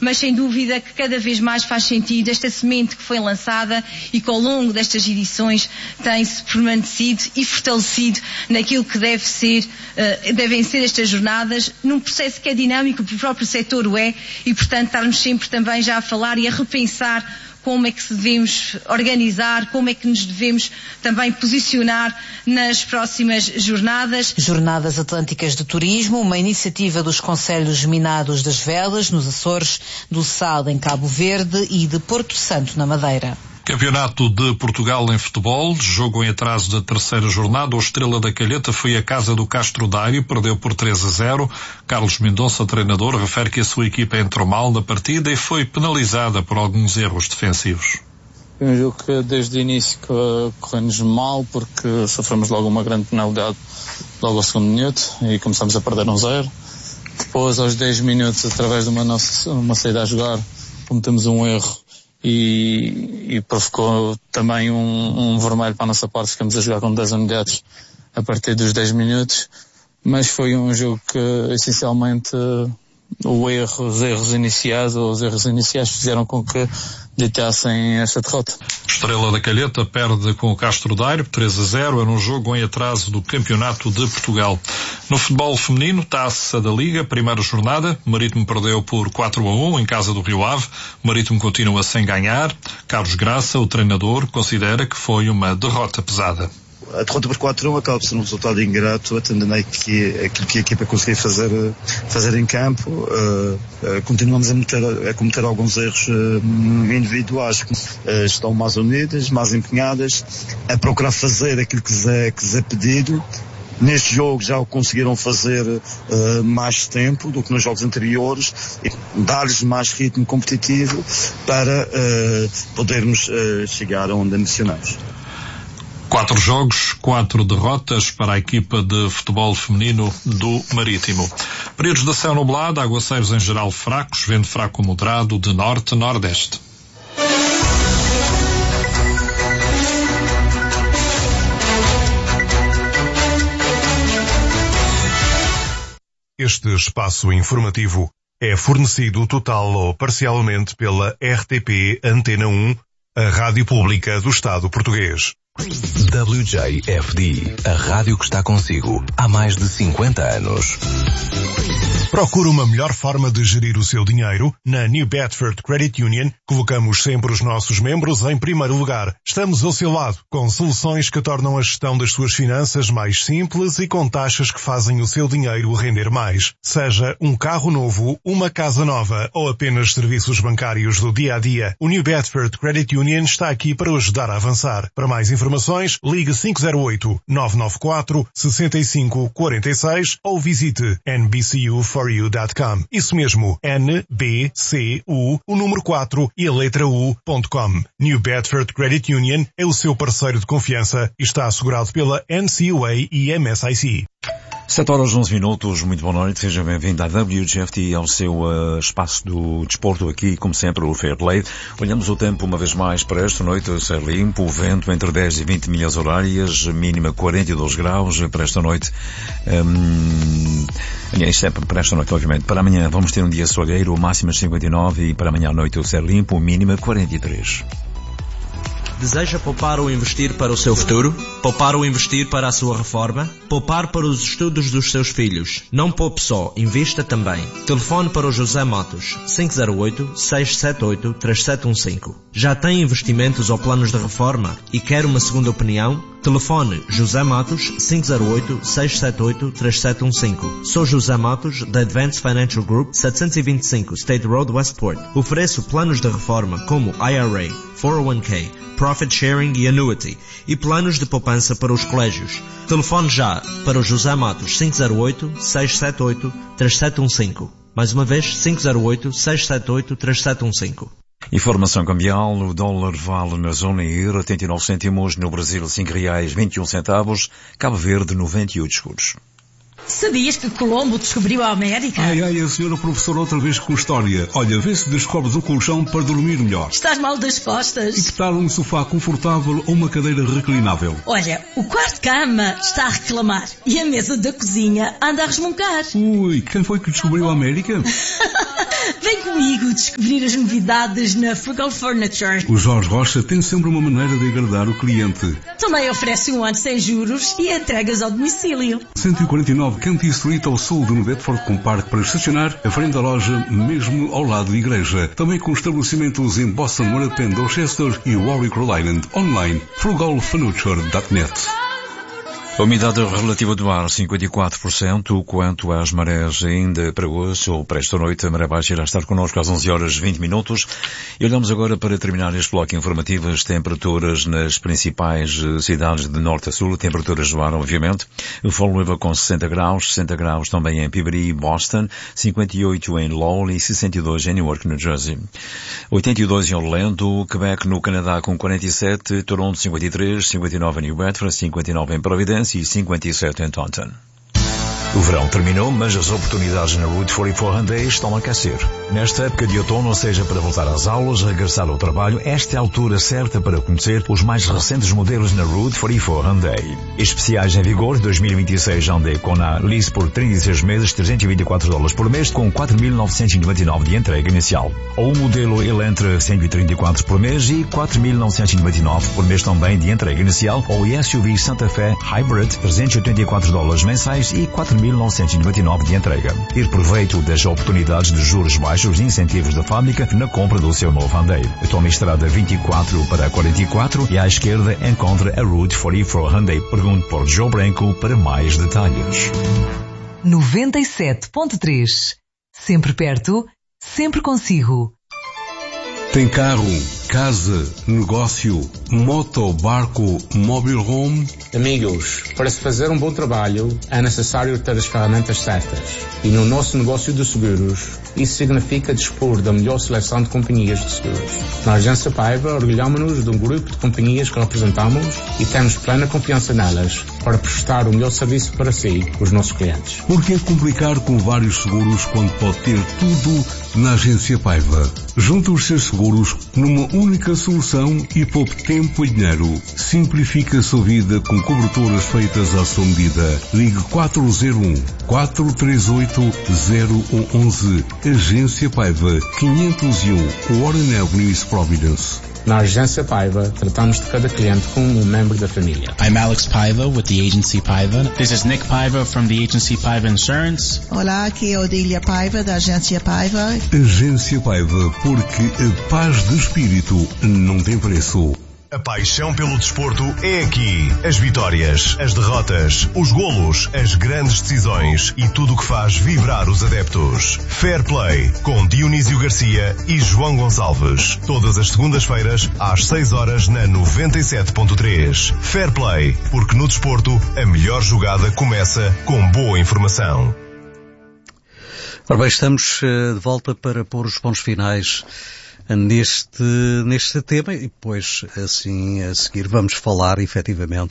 mas sem dúvida que cada vez mais faz sentido esta semente que foi lançada e que ao longo destas edições tem-se permanecido e fortalecido naquilo que devem ser estas jornadas, num processo que é dinâmico, que o próprio setor o é, e portanto estarmos sempre também já a falar e a repensar como é que se devemos organizar, como é que nos devemos também posicionar nas próximas jornadas. Jornadas Atlânticas de Turismo, uma iniciativa dos Concelhos Minados das Velas, nos Açores, do Sal, em Cabo Verde, e de Porto Santo, na Madeira. Campeonato de Portugal em futebol, jogo em atraso da terceira jornada. O Estrela da Calheta foi à casa do Castro Daire, perdeu por 3-0. Carlos Mendonça, treinador, refere que a sua equipa entrou mal na partida e foi penalizada por alguns erros defensivos. Foi um jogo que desde o início correu-nos mal, porque sofremos logo uma grande penalidade logo ao segundo minuto e começamos a perder 1-0. Depois, aos 10 minutos, através de uma saída a jogar, cometemos um erro e provocou também um vermelho para a nossa parte. Ficamos a jogar com 10 unidades a partir dos 10 minutos, mas foi um jogo que essencialmente os erros iniciais fizeram com que ditassem esta derrota. Estrela da Calheta perde com o Castro Daire 3-0, era um jogo em atraso do Campeonato de Portugal. No futebol feminino, Taça da Liga, primeira jornada, Marítimo perdeu por 4-1 em casa do Rio Ave. O Marítimo continua sem ganhar. Carlos Graça, o treinador, considera que foi uma derrota pesada. A derrota por 4-1 acaba por ser um resultado ingrato, atendendo aquilo que a equipa conseguiu fazer em campo. Continuamos a cometer alguns erros individuais. Estão mais unidas, mais empenhadas, a procurar fazer aquilo que lhes é pedido. Neste jogo já o conseguiram fazer mais tempo do que nos jogos anteriores, e dar-lhes mais ritmo competitivo para podermos chegar aonde ambicionamos. 4 jogos, 4 derrotas para a equipa de futebol feminino do Marítimo. Períodos de céu nublado, aguaceiros em geral fracos, vento fraco moderado de norte-nordeste. Este espaço informativo é fornecido total ou parcialmente pela RTP Antena 1, a Rádio Pública do Estado Português. WJFD, a rádio que está consigo há mais de 50 anos. Procura uma melhor forma de gerir o seu dinheiro? Na New Bedford Credit Union, colocamos sempre os nossos membros em primeiro lugar. Estamos ao seu lado, com soluções que tornam a gestão das suas finanças mais simples e com taxas que fazem o seu dinheiro render mais. Seja um carro novo, uma casa nova ou apenas serviços bancários do dia-a-dia, o New Bedford Credit Union está aqui para o ajudar a avançar. Para mais informações, ligue 508-994-6546 ou visite nbcu4u.com. Isso mesmo, NBCU, o número 4 e a letra U.com. New Bedford Credit Union é o seu parceiro de confiança e está assegurado pela NCUA e MSIC. 7h11, muito boa noite, seja bem-vindo à WGFT, ao seu espaço do desporto aqui, como sempre, o Fair Play. Olhamos o tempo uma vez mais para esta noite, a ser limpo, o vento entre 10 e 20 milhas horárias, mínima 42 graus para esta noite. Isto é para esta noite, obviamente. Para amanhã vamos ter um dia soalheiro, máxima 59 e para amanhã à noite o ser limpo, mínima 43. Deseja poupar ou investir para o seu futuro? Poupar ou investir para a sua reforma? Poupar para os estudos dos seus filhos? Não poupe só, invista também. Telefone para o José Matos, 508-678-3715. Já tem investimentos ou planos de reforma e quer uma segunda opinião? Telefone José Matos 508-678-3715. Sou José Matos, da Advanced Financial Group, 725 State Road, Westport. Ofereço planos de reforma como IRA, 401k, Profit Sharing e Annuity e planos de poupança para os colégios. Telefone já para o José Matos 508-678-3715. Mais uma vez, 508-678-3715. Informação cambial, o dólar vale na zona euro 89 cêntimos, no Brasil R$5,21, Cabo Verde 98 escudos. Sabias que Colombo descobriu a América? Ai, a senhora professora outra vez com história. Olha, vê se descobres um colchão para dormir melhor. Estás mal das costas. E que tal um sofá confortável ou uma cadeira reclinável? Olha, o quarto-cama está a reclamar e a mesa da cozinha anda a resmungar. Ui, quem foi que descobriu a América? Vem comigo. comigo descobrir as novidades na Frugal Furniture. O Jorge Rocha tem sempre uma maneira de agradar o cliente. Também oferece um ano sem juros e entregas ao domicílio. 149 Canty Street ao sul de Bedford, com parque para estacionar, à frente da loja, mesmo ao lado da igreja. Também com estabelecimentos em Boston, Moorpen, Dorchester e Warwick, Rhode Island. Online, frugalfurniture.net. A umidade relativa do ar, 54%. Quanto às marés, ainda para hoje, ou para esta noite, a maré baixa irá estar connosco às 11 horas 20 minutos. E olhamos agora para terminar este bloco informativo, as temperaturas nas principais cidades de norte a sul, temperaturas do ar, obviamente. Fall River com 60 graus também em Peabody e Boston, 58 em Lowell e 62 em Newark, New Jersey. 82 em Orlando, Quebec no Canadá com 47, Toronto 53, 59 em New Bedford, 59 em Providence e 57 em Taunton. O verão terminou, mas as oportunidades na Route 44 Hyundai estão a aquecer. Nesta época de outono, seja para voltar às aulas, regressar ao trabalho, esta é a altura certa para conhecer os mais recentes modelos na Route 44 Hyundai. Especiais em vigor 2026 Hyundai Kona lease por 36 meses, $324 por mês, com 4.999 de entrega inicial. Ou o modelo Elantra 134 por mês e 4.999 por mês também de entrega inicial, ou o SUV Santa Fe Hybrid $384 mensais e 4.999 de entrega. Ter proveito das oportunidades de juros baixos e incentivos da fábrica na compra do seu novo Hyundai. Tome a estrada 24 para 44 e à esquerda encontra a Route 44 Hyundai. Pergunte por Joe Branco para mais detalhes. 97.3. Sempre perto, sempre consigo. Tem carro, casa, negócio, moto, barco, mobile home? Amigos, para se fazer um bom trabalho é necessário ter as ferramentas certas. E no nosso negócio de seguros, isso significa dispor da melhor seleção de companhias de seguros. Na Agência Paiva, orgulhamos-nos de um grupo de companhias que representamos e temos plena confiança nelas para prestar o melhor serviço para si, os nossos clientes. Por que complicar com vários seguros quando pode ter tudo na Agência Paiva? Junte os seus seguros numa única solução e poupe tempo e dinheiro. Simplifique a sua vida com coberturas feitas à sua medida. Ligue 401-438-0111. Agência Paiva, 501 Warren Avenue, Providence. Na Agência Paiva, tratamos de cada cliente como um membro da família. I'm Alex Paiva with the Agency Paiva. This is Nick Paiva from the Agency Paiva Insurance. Olá, aqui é Odília Paiva da Agência Paiva. Agência Paiva, porque a paz de espírito não tem preço. A paixão pelo desporto é aqui. As vitórias, as derrotas, os golos, as grandes decisões e tudo o que faz vibrar os adeptos. Fair Play, com Dionísio Garcia e João Gonçalves. Todas as segundas-feiras, às 6 horas, na 97.3. Fair Play, porque no desporto, a melhor jogada começa com boa informação. Ora bem, estamos de volta para pôr os pontos finais neste tema e depois, assim, a seguir vamos falar efetivamente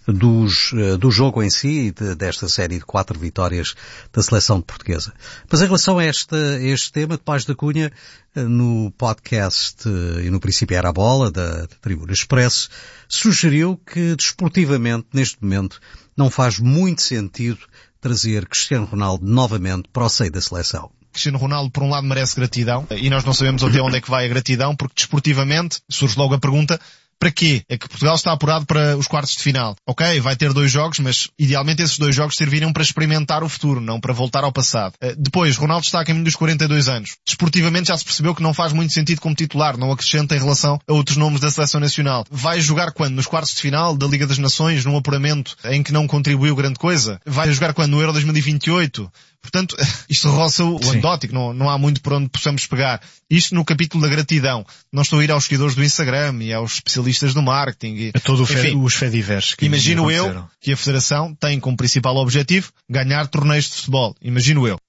do jogo em si e desta série de 4 vitórias da seleção portuguesa. Mas em relação a este tema, de Paz da Cunha, no podcast e no princípio era a bola da Tribuna Expresso, sugeriu que desportivamente, neste momento, não faz muito sentido trazer Cristiano Ronaldo novamente para o seio da seleção. Cristiano Ronaldo, por um lado, merece gratidão, e nós não sabemos até onde é que vai a gratidão, porque desportivamente surge logo a pergunta, para quê? É que Portugal está apurado para os quartos de final. Ok, vai ter 2 jogos, mas idealmente esses 2 jogos serviram para experimentar o futuro, não para voltar ao passado. Depois, Ronaldo está a caminho dos 42 anos. Desportivamente já se percebeu que não faz muito sentido como titular, não acrescenta em relação a outros nomes da seleção nacional. Vai jogar quando? Nos quartos de final da Liga das Nações, num apuramento em que não contribuiu grande coisa? Vai jogar quando? No Euro 2028? Portanto, isto roça o anedótico, não há muito por onde possamos pegar. Isto no capítulo da gratidão. Não estou a ir aos seguidores do Instagram e aos especialistas do marketing. A todos os fediversos. Imagino eu que a Federação tem como principal objetivo ganhar torneios de futebol. Imagino eu.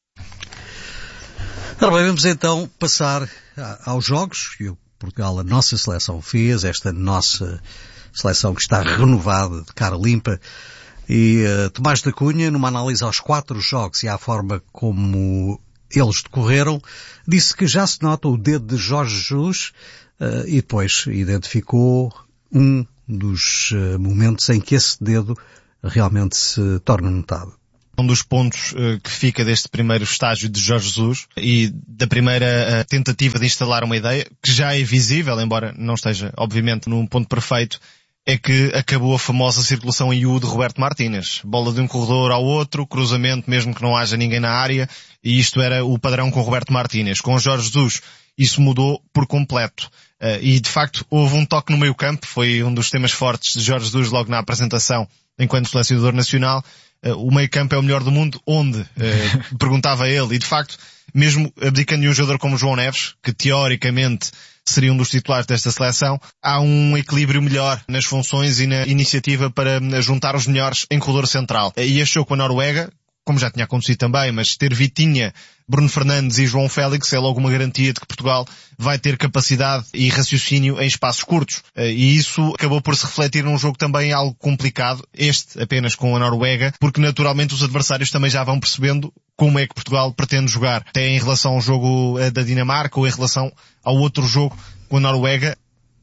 Ora bem, vamos então passar aos jogos que Portugal, a nossa seleção, fez. Esta nossa seleção que está renovada, de cara limpa. E Tomás da Cunha, numa análise aos 4 jogos e à forma como eles decorreram, disse que já se nota o dedo de Jorge Jesus e depois identificou um dos momentos em que esse dedo realmente se torna notado. Um dos pontos que fica deste primeiro estágio de Jorge Jesus e da primeira tentativa de instalar uma ideia, que já é visível, embora não esteja, obviamente, num ponto perfeito, é que acabou a famosa circulação em U de Roberto Martínez. Bola de um corredor ao outro, cruzamento mesmo que não haja ninguém na área, e isto era o padrão com Roberto Martínez. Com Jorge Jesus, isso mudou por completo. E, de facto, houve um toque no meio-campo, foi um dos temas fortes de Jorge Jesus logo na apresentação enquanto selecionador nacional. O meio-campo é o melhor do mundo, onde? Perguntava ele. E, de facto, mesmo abdicando de um jogador como João Neves, que teoricamente seria um dos titulares desta seleção, há um equilíbrio melhor nas funções e na iniciativa para juntar os melhores em corredor central. E este jogo com a Noruega, como já tinha acontecido também, mas ter Vitinha, Bruno Fernandes e João Félix é logo uma garantia de que Portugal vai ter capacidade e raciocínio em espaços curtos. E isso acabou por se refletir num jogo também algo complicado, este apenas com a Noruega, porque naturalmente os adversários também já vão percebendo como é que Portugal pretende jogar, até em relação ao jogo da Dinamarca ou em relação ao outro jogo com a Noruega.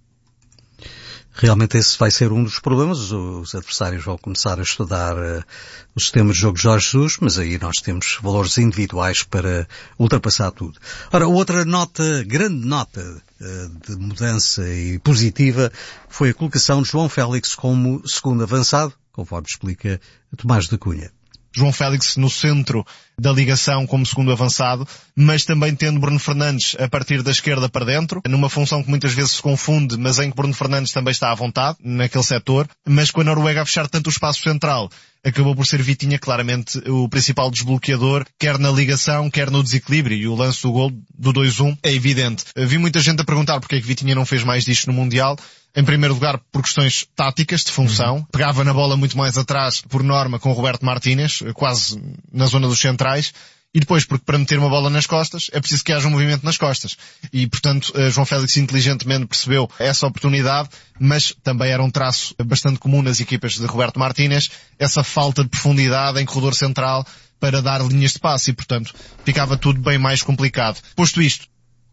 Realmente esse vai ser um dos problemas. Os adversários vão começar a estudar o sistema de jogo de Jorge Jesus, mas aí nós temos valores individuais para ultrapassar tudo. Ora, outra nota, grande nota de mudança e positiva foi a colocação de João Félix como segundo avançado, conforme explica Tomás da Cunha. João Félix no centro da ligação como segundo avançado, mas também tendo Bruno Fernandes a partir da esquerda para dentro, numa função que muitas vezes se confunde, mas em que Bruno Fernandes também está à vontade, naquele setor, mas com a Noruega a fechar tanto o espaço central, acabou por ser Vitinha claramente o principal desbloqueador, quer na ligação, quer no desequilíbrio, e o lance do gol do 2-1 é evidente. Vi muita gente a perguntar porque é que Vitinha não fez mais disto no Mundial. Em primeiro lugar, por questões táticas de função. Pegava na bola muito mais atrás, por norma, com o Roberto Martínez, quase na zona dos centrais. E depois, porque para meter uma bola nas costas, é preciso que haja um movimento nas costas. E, portanto, João Félix inteligentemente percebeu essa oportunidade, mas também era um traço bastante comum nas equipas de Roberto Martínez, essa falta de profundidade em corredor central para dar linhas de passe e, portanto, ficava tudo bem mais complicado. Posto isto,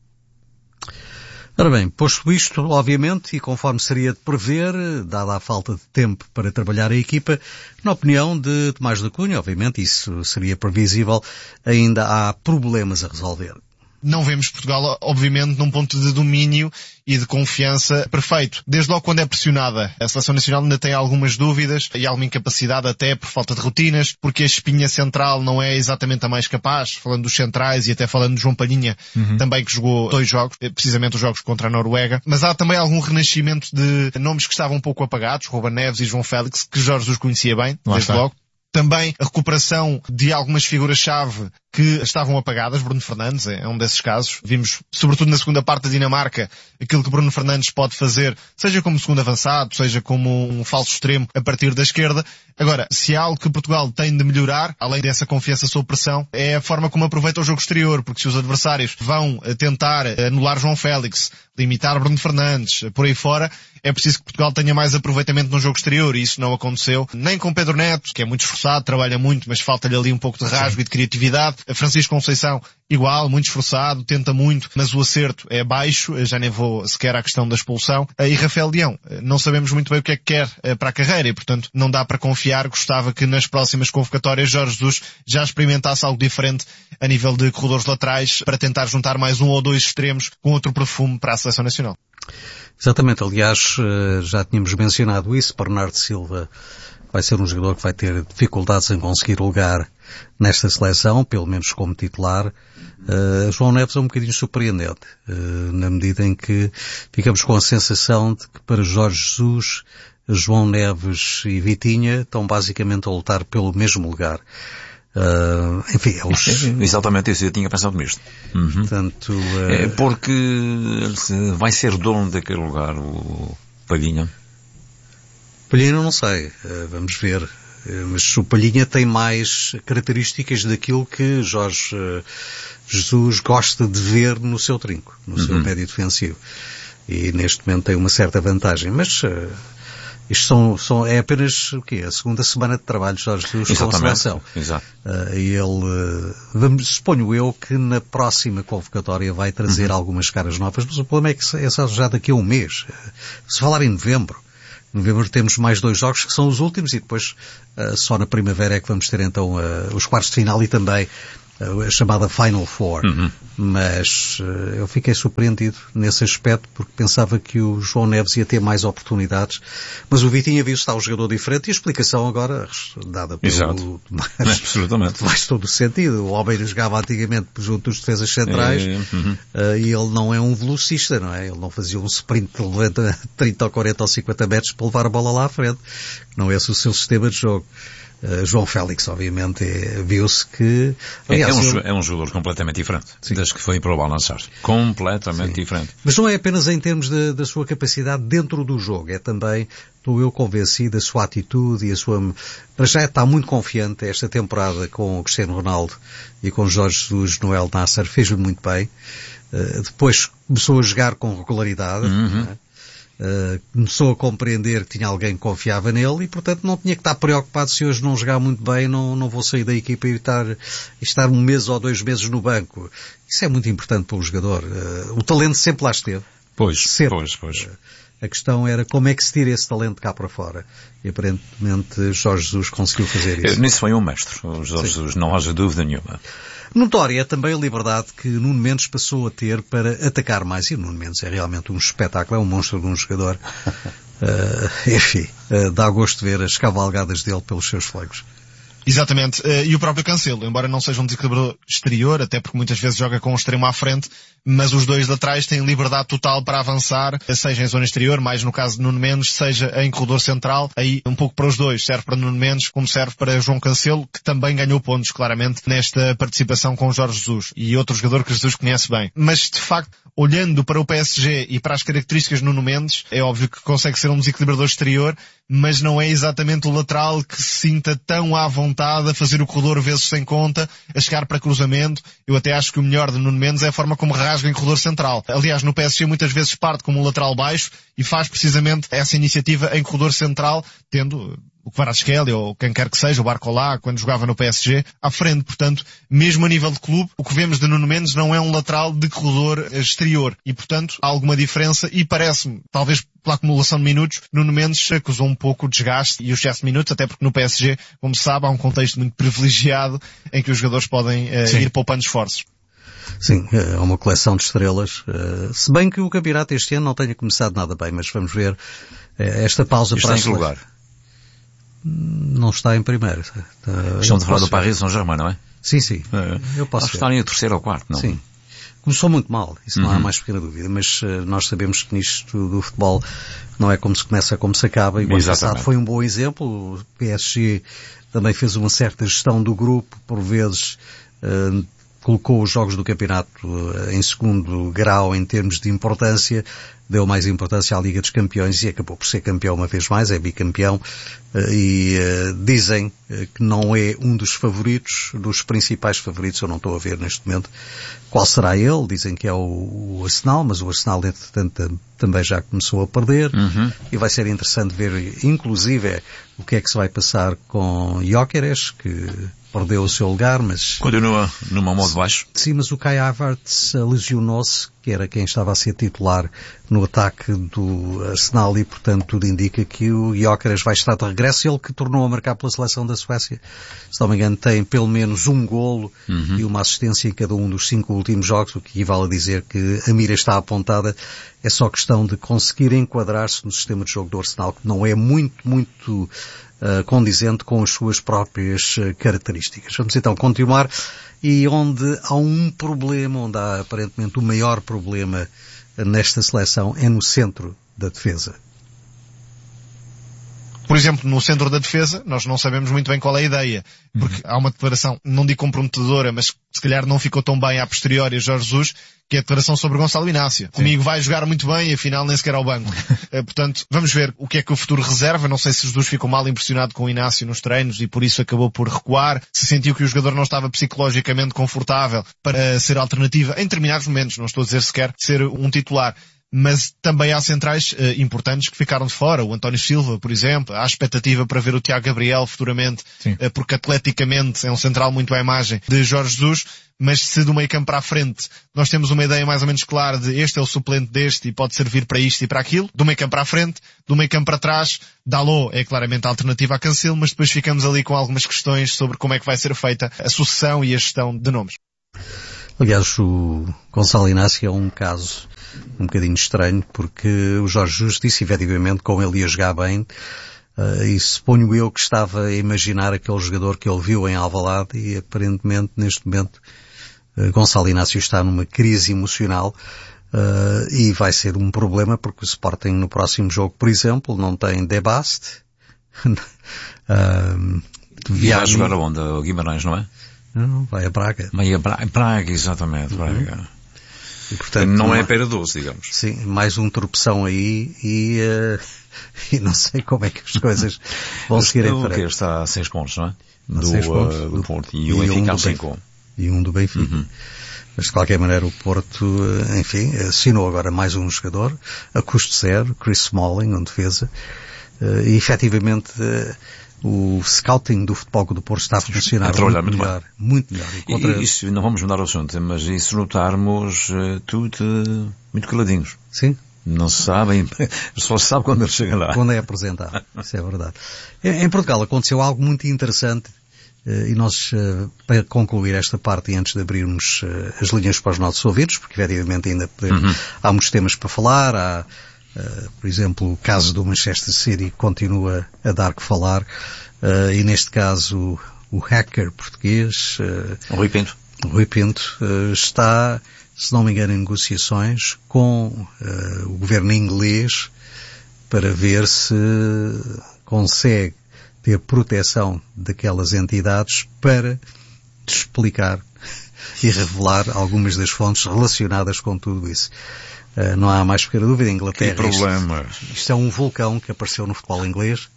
ora bem, posto isto, obviamente, e conforme seria de prever, dada a falta de tempo para trabalhar a equipa, na opinião de Tomás da Cunha, obviamente isso seria previsível, ainda há problemas a resolver. Não vemos Portugal, obviamente, num ponto de domínio e de confiança perfeito. Desde logo quando é pressionada, a Seleção Nacional ainda tem algumas dúvidas e alguma incapacidade até por falta de rotinas, porque a espinha central não é exatamente a mais capaz, falando dos centrais e até falando de João Palhinha, também que jogou 2 jogos, precisamente os jogos contra a Noruega. Mas há também algum renascimento de nomes que estavam um pouco apagados, Ruben Neves e João Félix, que Jorge Jesus conhecia bem, desde logo. Também a recuperação de algumas figuras-chave que estavam apagadas. Bruno Fernandes é um desses casos. Vimos, sobretudo na segunda parte da Dinamarca, aquilo que Bruno Fernandes pode fazer, seja como segundo avançado, seja como um falso extremo a partir da esquerda. Agora, se há algo que Portugal tem de melhorar, além dessa confiança sob pressão, é a forma como aproveita o jogo exterior, porque se os adversários vão tentar anular João Félix, limitar Bruno Fernandes, por aí fora, é preciso que Portugal tenha mais aproveitamento no jogo exterior, e isso não aconteceu nem com Pedro Neto, que é muito esforçado, trabalha muito, mas falta-lhe ali um pouco de rasgo e de criatividade. A Francisco Conceição, igual, muito esforçado, tenta muito, mas o acerto é baixo, já nem vou sequer à questão da expulsão. E Rafael Leão, não sabemos muito bem o que é que quer para a carreira e, portanto, não dá para confiar. Gostava que nas próximas convocatórias Jorge Jesus já experimentasse algo diferente a nível de corredores laterais para tentar juntar mais 1 ou 2 extremos com outro perfume para a Seleção Nacional. Exatamente, aliás, já tínhamos mencionado isso. Bernardo Silva vai ser um jogador que vai ter dificuldades em conseguir lugar nesta seleção, pelo menos como titular. João Neves é um bocadinho surpreendente, na medida em que ficamos com a sensação de que para Jorge Jesus, João Neves e Vitinha estão basicamente a lutar pelo mesmo lugar. Enfim, exatamente isso, eu tinha pensado nisto. Portanto, porque vai ser dono daquele lugar o Palhinha? Palhinha não sei, vamos ver. Mas o Palhinha tem mais características daquilo que Jorge Jesus gosta de ver no seu trinco, no seu médio defensivo. E neste momento tem uma certa vantagem, mas isto é apenas o quê? A segunda semana de trabalho de Jorge Jesus com a seleção. Exato. E ele, suponho eu que na próxima convocatória vai trazer algumas caras novas, mas o problema é que é só já daqui a um mês. Se falar em novembro, novembro temos mais 2 jogos que são os últimos e depois só na primavera é que vamos ter então os quartos de final e também a chamada Final Four. Mas eu fiquei surpreendido nesse aspecto porque pensava que o João Neves ia ter mais oportunidades, mas o Vitinha viu-se está um jogador diferente e a explicação agora dada pelo Tomás absolutamente faz todo o sentido. O homem jogava antigamente junto dos defesas centrais e ele não é um velocista, não é? Ele não fazia um sprint de 30 ou 40 ou 50 metros para levar a bola lá à frente. Não é esse o seu sistema de jogo. João Félix, obviamente, viu-se que... Aliás, é um jogador completamente diferente. Sim. Desde que foi para o Al-Nassr. Completamente diferente. Mas não é apenas em termos da sua capacidade dentro do jogo. É também, estou eu convencido, da sua atitude e a sua... Para já está muito confiante esta temporada com o Cristiano Ronaldo e com Jorge Jesus no Al-Nassr. Fez-lhe muito bem. Depois começou a jogar com regularidade. Começou a compreender que tinha alguém que confiava nele e, portanto, não tinha que estar preocupado se hoje não jogar muito bem, não vou sair da equipa e estar 1 mês ou 2 meses no banco. Isso é muito importante para o jogador. O talento sempre lá esteve. Pois. A questão era como é que se tira esse talento cá para fora. E aparentemente Jorge Jesus conseguiu fazer isso. Nisso foi um mestre, o Jorge Jesus, não haja dúvida nenhuma. Notória é também a liberdade que Nuno Mendes passou a ter para atacar mais. E o Nuno Mendes é realmente um espetáculo, é um monstro de um jogador. Enfim, dá gosto de ver as cavalgadas dele pelos seus flancos. Exatamente. E o próprio Cancelo, embora não seja um desequilibrador exterior, até porque muitas vezes joga com um extremo à frente, mas os 2 laterais têm liberdade total para avançar, seja em zona exterior, mais no caso de Nuno Mendes, seja em corredor central. Aí um pouco para os 2, serve para Nuno Mendes como serve para João Cancelo, que também ganhou pontos, claramente, nesta participação com o Jorge Jesus e outro jogador que Jesus conhece bem. Mas, de facto, olhando para o PSG e para as características de Nuno Mendes, é óbvio que consegue ser um desequilibrador exterior, mas não é exatamente o lateral que se sinta tão à vontade a fazer o corredor vezes sem conta, a chegar para cruzamento. Eu até acho que o melhor de Nuno Mendes é a forma como rasga em corredor central. Aliás, no PSG muitas vezes parte como um lateral baixo e faz precisamente essa iniciativa em corredor central, tendo o Kvaratskhelia ou quem quer que seja, o Barcola, quando jogava no PSG, à frente. Portanto, mesmo a nível de clube, o que vemos de Nuno Mendes não é um lateral de corredor exterior. E, portanto, há alguma diferença e parece-me, talvez pela acumulação de minutos, Nuno Mendes acusou um pouco o desgaste e o excesso de minutos, até porque no PSG, como se sabe, há um contexto muito privilegiado em que os jogadores podem ir poupando esforços. Sim, é uma coleção de estrelas. Se bem que o campeonato este ano não tenha começado nada bem, mas vamos ver esta pausa para a lugar. Não está em primeiro. Estão de falar do Paris Saint-Germain, não é? Sim. Eu posso estar em 3º ou 4º, não? Sim. Começou muito mal, isso não há mais pequena dúvida, mas nós sabemos que nisto do futebol não é como se começa, como se acaba, e o ano passado foi um bom exemplo. O PSG também fez uma certa gestão do grupo, por vezes colocou os jogos do campeonato em segundo grau em termos de importância, deu mais importância à Liga dos Campeões e acabou por ser campeão uma vez mais, é bicampeão, e dizem que não é um dos favoritos, dos principais favoritos, eu não estou a ver neste momento qual será ele. Dizem que é o Arsenal, mas o Arsenal entretanto também já começou a perder, e vai ser interessante ver inclusive o que é que se vai passar com Gyökeres, que perdeu o seu lugar, mas... Continua numa modo baixo. Sim, mas o Kai Havertz lesionou-se, que era quem estava a ser titular no ataque do Arsenal, e portanto tudo indica que o Gyökeres vai estar de regresso. Ele que tornou a marcar pela seleção da Suécia, se não me engano, tem pelo menos um golo e uma assistência em cada um dos 5 últimos jogos, o que equivale a dizer que a mira está apontada. É só questão de conseguir enquadrar-se no sistema de jogo do Arsenal, que não é muito condizente com as suas próprias características. Vamos então continuar, e onde há um problema, onde há aparentemente o maior problema nesta seleção, é no centro da defesa. Por exemplo, no centro da defesa, nós não sabemos muito bem qual é a ideia, porque há uma declaração, não digo comprometedora, mas se calhar não ficou tão bem a posteriori a Jorge Jesus, que é a declaração sobre Gonçalo Inácio. Comigo vai jogar muito bem e afinal nem sequer ao banco. Portanto, vamos ver o que é que o futuro reserva. Não sei se Jesus ficou mal impressionado com o Inácio nos treinos e por isso acabou por recuar, se sentiu que o jogador não estava psicologicamente confortável para ser alternativa em determinados momentos, não estou a dizer sequer ser um titular. mas também há centrais importantes que ficaram de fora. O António Silva, por exemplo. Há expectativa para ver o Tiago Gabriel futuramente, porque atleticamente é um central muito à imagem de Jorge Jesus. Mas se do meio campo para a frente nós temos uma ideia mais ou menos clara de este é o suplente deste e pode servir para isto e para aquilo, do meio campo para a frente, do meio campo para trás, Dalot é claramente a alternativa a Cancelo, mas depois ficamos ali com algumas questões sobre como é que vai ser feita a sucessão e a gestão de nomes. Aliás, o Gonçalo Inácio é um caso um bocadinho estranho, porque o Jorge Jesus disse efetivamente com ele ia jogar bem, e suponho eu que estava a imaginar aquele jogador que ele viu em Alvalade e aparentemente neste momento Gonçalo Inácio está numa crise emocional e vai ser um problema porque o Sporting no próximo jogo, por exemplo, não tem De Bast. Vai jogar aonde? O Guimarães, não é? Não, vai a Braga. Vai a Braga, exatamente. Braga. E, portanto, não é Pera Doce, digamos. Sim, mais um tropeção aí e não sei como é que as coisas vão seguir em frente. O que está a 6 pontos, não é? Do Porto. E o Benfica a 5. E um do Benfica. Mas de qualquer maneira o Porto, enfim, assinou agora mais um jogador, a custo zero, Chris Smalling, um defesa, e efetivamente o scouting do Futebol Clube do Porto está a funcionar muito melhor. E isso, não vamos mudar o assunto, mas isso notarmos tudo muito caladinhos. Sim. Não se sabem, só se sabe quando ele chega lá. Quando é apresentado, isso é verdade. Em Portugal aconteceu algo muito interessante. E nós, para concluir esta parte e antes de abrirmos as linhas para os nossos ouvidos, porque efetivamente ainda há muitos temas para falar, há, por exemplo, o caso do Manchester City continua a dar que falar, e neste caso o hacker português, o Rui Pinto, está, se não me engano, em negociações com o governo inglês para ver se consegue ter proteção daquelas entidades para explicar e revelar algumas das fontes relacionadas com tudo isso. Não há mais pequena dúvida, Inglaterra. Que problema. Isto é um vulcão que apareceu no futebol inglês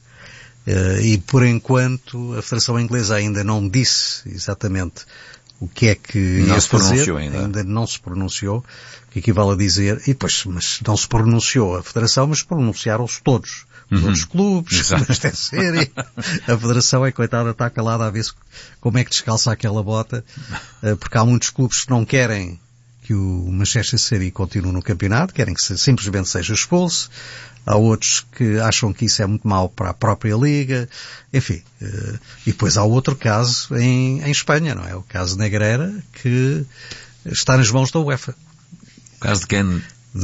e por enquanto a Federação Inglesa ainda não disse exatamente o que é que ia fazer, ainda não se pronunciou, o que equivale a dizer, e depois, mas não se pronunciou a Federação, mas pronunciaram-se todos. Os clubes, esta série. A Federação é coitada, está calada a ver como é que descalça aquela bota, porque há muitos clubes que não querem que o Manchester City continue no campeonato, querem que simplesmente seja expulso. Há outros que acham que isso é muito mau para a própria Liga. Enfim, e depois há outro caso em Espanha, não é? O caso Negreira, que está nas mãos da UEFA. O caso de quem?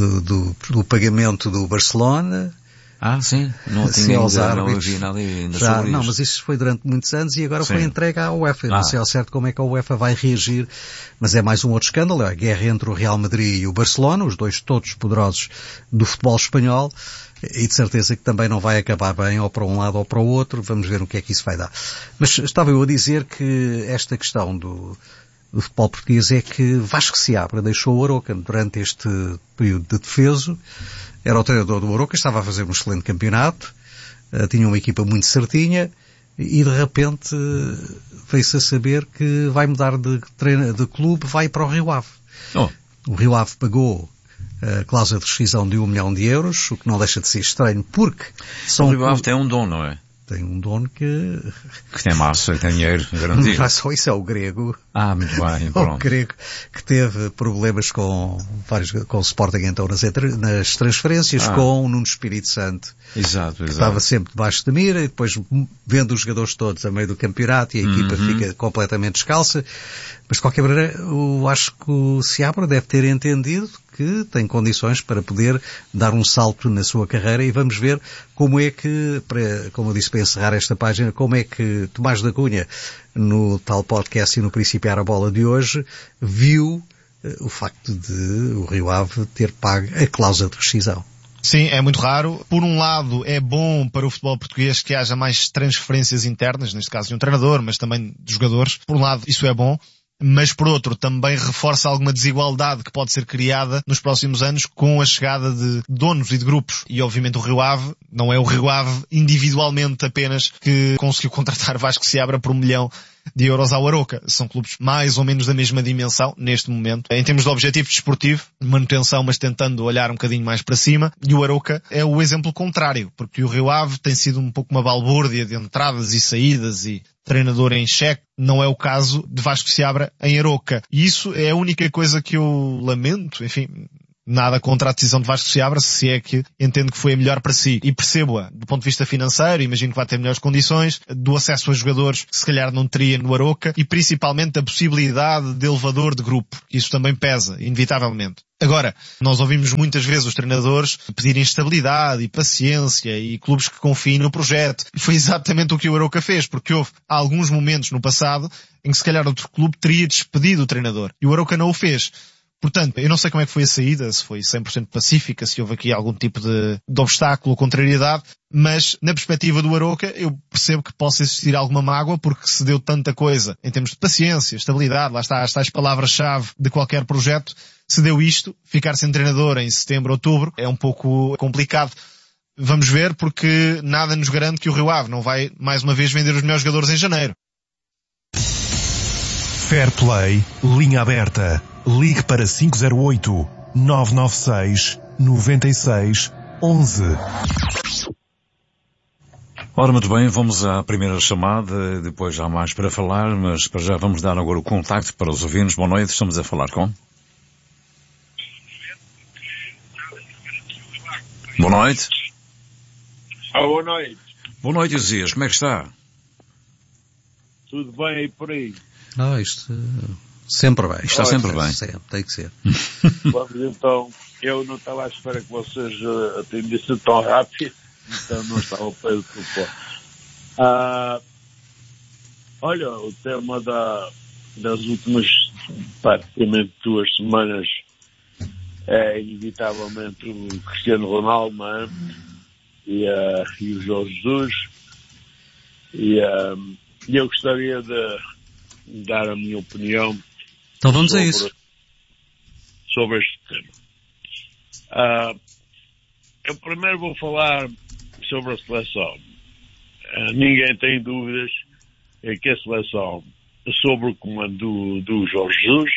Do pagamento do Barcelona. Sim, não tinha não havia nada ainda sobre não, isso. mas isso foi durante muitos anos e agora foi entregue à UEFA. Não sei ao certo como é que a UEFA vai reagir, mas é mais um outro escândalo, é a guerra entre o Real Madrid e o Barcelona, os dois todos poderosos do futebol espanhol, e de certeza que também não vai acabar bem ou para um lado ou para o outro, vamos ver o que é que isso vai dar. Mas estava eu a dizer que esta questão do futebol português é que Vasco Seabra deixou o Arouca durante este período de defeso. Era o treinador do Arouca, estava a fazer um excelente campeonato, tinha uma equipa muito certinha e de repente veio-se a saber que vai mudar de clube, vai para o Rio Ave. O Rio Ave pagou a cláusula de rescisão de 1 milhão de euros, o que não deixa de ser estranho, porque o Rio Ave tem um dono, não é? Tem um dono que tem massa e tem dinheiro garantido. Não é só isso, é o grego. Muito bem, pronto. O grego que teve problemas com o Sporting então nas transferências, com o Nuno Espírito Santo. Exato. Que estava sempre debaixo da mira e depois vendo os jogadores todos a meio do campeonato e a equipa fica completamente descalça. Mas de qualquer maneira, eu acho que o Seabra deve ter entendido que tem condições para poder dar um salto na sua carreira e vamos ver como é que, como eu disse para encerrar esta página, como é que Tomás da Cunha, no tal podcast e no Principiar a Bola de hoje, viu o facto de o Rio Ave ter pago a cláusula de rescisão. Sim, é muito raro. Por um lado, é bom para o futebol português que haja mais transferências internas, neste caso de um treinador, mas também de jogadores. Por um lado, isso é bom. Mas, por outro, também reforça alguma desigualdade que pode ser criada nos próximos anos com a chegada de donos e de grupos. E, obviamente, o Rio Ave, não é o Rio Ave individualmente apenas que conseguiu contratar Vasco Seabra por 1 milhão de euros ao Arouca. São clubes mais ou menos da mesma dimensão neste momento. Em termos de objetivo desportivo, manutenção, mas tentando olhar um bocadinho mais para cima. E o Arouca é o exemplo contrário, porque o Rio Ave tem sido um pouco uma balbúrdia de entradas e saídas e treinador em xeque. Não é o caso de Vasco Seabra em Arouca. E isso é a única coisa que eu lamento, enfim... Nada contra a decisão de Vasco Seabra, se é que entendo que foi a melhor para si. E percebo-a do ponto de vista financeiro, imagino que vai ter melhores condições, do acesso a jogadores que se calhar não teria no Arouca e principalmente da possibilidade de elevador de grupo. Isso também pesa, inevitavelmente. Agora, nós ouvimos muitas vezes os treinadores pedirem estabilidade e paciência e clubes que confiem no projeto. E foi exatamente o que o Arouca fez, porque houve alguns momentos no passado em que se calhar outro clube teria despedido o treinador. E o Arouca não o fez. Portanto, eu não sei como é que foi a saída, se foi 100% pacífica, se houve aqui algum tipo de obstáculo ou contrariedade, mas na perspectiva do Arouca eu percebo que possa existir alguma mágoa porque se deu tanta coisa em termos de paciência, estabilidade, lá está as palavras-chave de qualquer projeto, se deu isto, ficar sem treinador em setembro, outubro, é um pouco complicado. Vamos ver porque nada nos garante que o Rio Ave não vai mais uma vez vender os melhores jogadores em janeiro. Fair Play, linha aberta. Ligue para 508-996-96-11. Ora, muito bem, vamos à primeira chamada, depois já há mais para falar, mas para já vamos dar agora o contacto para os ouvintes. Boa noite, estamos a falar com... Boa noite. Boa noite. Boa noite, Isias, como é que está? Tudo bem aí por aí? Isto... Sempre bem. Está sempre bem. Sempre, tem que ser. Vamos então, eu não estava à espera que vocês atendessem tão rápido, então não estava para o telefone. Olha, o tema das últimas praticamente 2 semanas é inevitavelmente o Cristiano Ronaldo, não é? E o Jorge Jesus. E eu gostaria de dar a minha opinião. Então vamos a isso. Sobre este tema. Eu primeiro vou falar sobre a seleção. Ninguém tem dúvidas que a seleção, sob o comando do Jorge Jesus,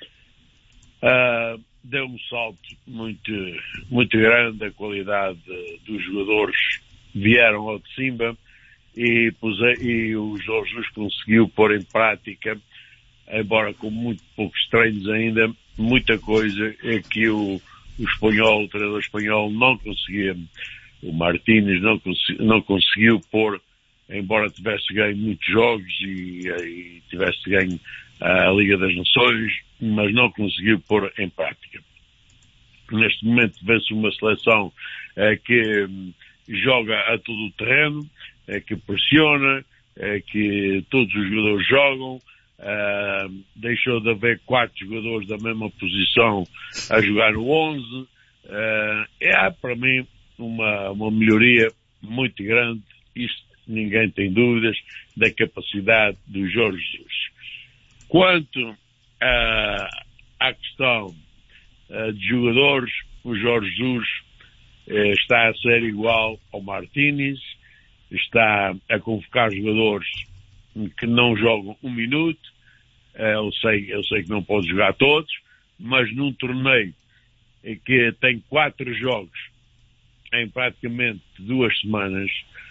deu um salto muito, muito grande. A qualidade dos jogadores vieram ao de cima e o Jorge Jesus conseguiu pôr em prática, embora com muito poucos treinos ainda, muita coisa é que o treinador espanhol não conseguia. O Martínez não conseguiu pôr, embora tivesse ganho muitos jogos e tivesse ganho a Liga das Nações, mas não conseguiu pôr em prática. Neste momento vê-se uma seleção que joga a todo o terreno, que pressiona, que todos os jogadores jogam. Deixou de haver 4 jogadores da mesma posição a jogar no 11. Para mim uma melhoria muito grande. Isto ninguém tem dúvidas da capacidade do Jorge Jesus. Quanto à questão de jogadores, o Jorge Jesus está a ser igual ao Martínez, está a convocar jogadores que não jogam 1 minuto. Eu sei que não pode jogar todos, mas num torneio que tem 4 jogos em praticamente 2 semanas,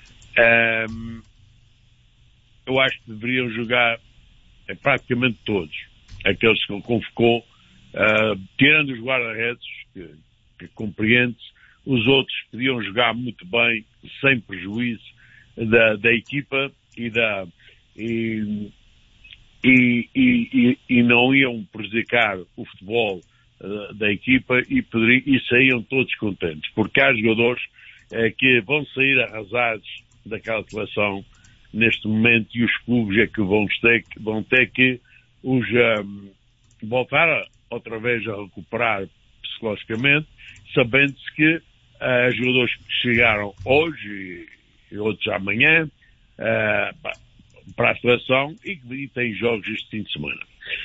eu acho que deveriam jogar praticamente todos. Aqueles que ele convocou, tirando os guarda-redes, que compreende, os outros podiam jogar muito bem, sem prejuízo da equipa e não iam prejudicar o futebol da equipa e saíam todos contentes, porque há jogadores que vão sair arrasados daquela seleção neste momento e os clubes é que vão ter que os voltar outra vez a recuperar psicologicamente, sabendo-se que jogadores que chegaram hoje e outros amanhã para a seleção e têm jogos este fim de semana.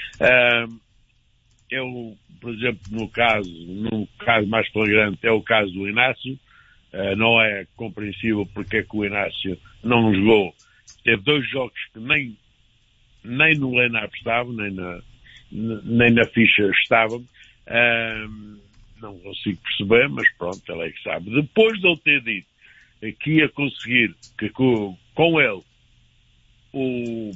Eu, por exemplo, num caso mais flagrante é o caso do Inácio. Não é compreensível porque é que o Inácio não jogou. Teve 2 jogos que nem no line-up estava, nem na ficha estava. Não consigo perceber, mas pronto, ele é que sabe. Depois de ele ter dito que ia conseguir que com ele o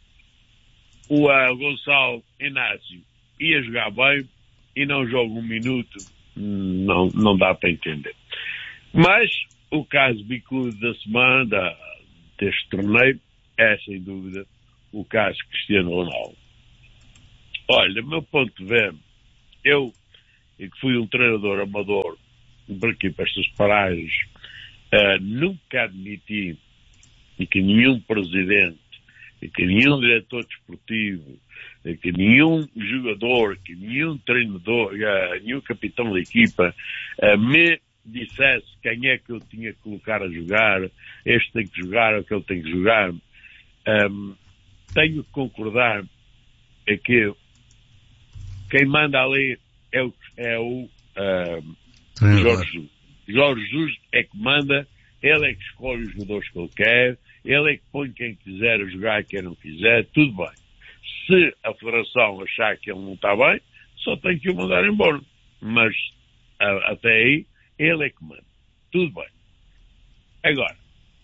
Gonçalo Inácio ia jogar bem e não joga um minuto, não dá para entender. Mas o caso bicudo da semana, deste torneio, é sem dúvida o caso Cristiano Ronaldo. Olha, do meu ponto de vista, eu, que fui um treinador amador por aqui para estas paragens, nunca admiti que nenhum presidente, que nenhum diretor desportivo, que nenhum jogador, que nenhum treinador, nenhum capitão da equipa me dissesse quem é que eu tinha que colocar a jogar, este tem que jogar, aquele tem que jogar. Tenho que concordar que quem manda ali é o Jorge Jesus. Jorge Jesus é que manda, ele é que escolhe os jogadores que ele quer, ele é que põe quem quiser a jogar e quem não quiser, tudo bem. Se a Federação achar que ele não está bem, só tem que o mandar embora. Mas até aí, ele é que manda. Tudo bem. Agora,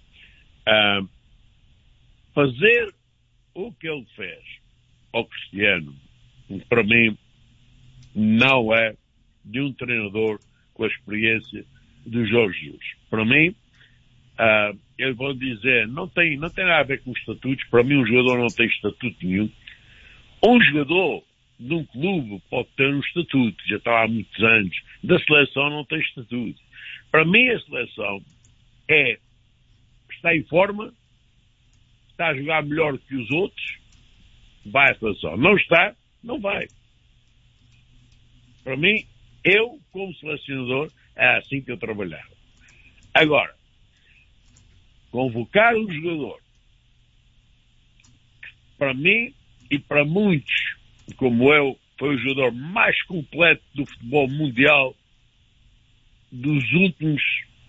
fazer o que ele fez ao Cristiano, para mim, não é de um treinador com a experiência do Jorge Jesus. Para mim, eu vou dizer, não tem nada a ver com estatutos. Para mim, um jogador não tem estatuto nenhum. Um jogador de um clube pode ter um estatuto, já está há muitos anos. Da seleção não tem estatuto. Para mim, a seleção está em forma, está a jogar melhor que os outros, vai à seleção. Não está, não vai. Para mim, eu, como selecionador, é assim que eu trabalhava. Agora, convocar um jogador, para mim e para muitos, como eu, foi o jogador mais completo do futebol mundial dos últimos,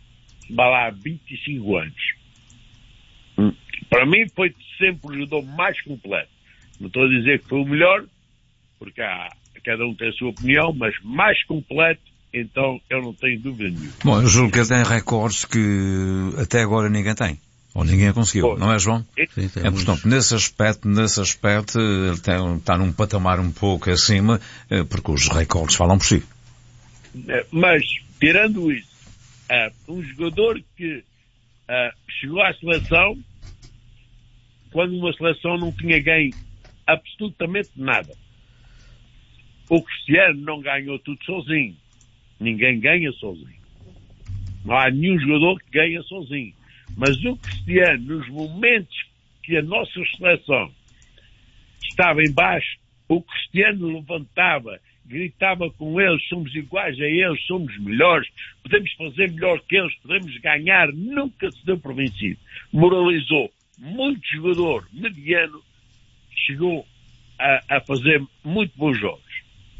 25 anos. Para mim foi sempre o jogador mais completo. Não estou a dizer que foi o melhor, porque cada um tem a sua opinião, mas mais completo, então eu não tenho dúvida nenhuma. Bom, eu julgo que ele tem recordes que até agora ninguém tem. Ou ninguém conseguiu, não é, João? Sim, portanto, nesse aspecto, ele está num patamar um pouco acima, porque os recordes falam por si. Mas, tirando isso, um jogador que chegou à seleção quando uma seleção não tinha ganho absolutamente nada. O Cristiano não ganhou tudo sozinho. Ninguém ganha sozinho. Não há nenhum jogador que ganha sozinho. Mas o Cristiano, nos momentos que a nossa seleção estava em baixo, o Cristiano levantava, gritava com eles, somos iguais a eles, somos melhores, podemos fazer melhor que eles, podemos ganhar, nunca se deu por vencido. Moralizou. Muito jogador mediano chegou a fazer muito bons jogos.